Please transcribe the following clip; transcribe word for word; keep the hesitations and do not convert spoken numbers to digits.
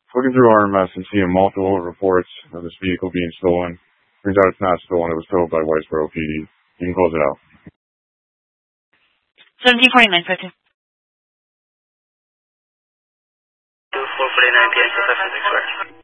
Looking through R M S and seeing multiple reports of this vehicle being stolen. Turns out it's not stolen. It was towed by Whitesboro P D. You can close it out. seventeen forty-nine, Fifty. four forty-nine P M, South African Square.